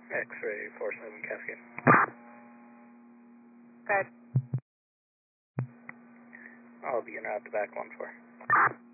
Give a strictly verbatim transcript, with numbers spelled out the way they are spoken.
X-ray four seven Cascade. Good. I'll be en route to back one four.